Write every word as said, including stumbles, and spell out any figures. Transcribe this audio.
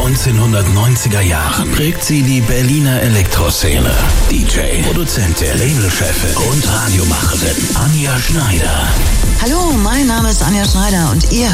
neunzehnhundertneunziger Jahren prägt sie die Berliner Elektroszene. D J, Produzentin, Labelchefin und Radiomacherin Anja Schneider. Hallo, mein Name ist Anja Schneider und ihr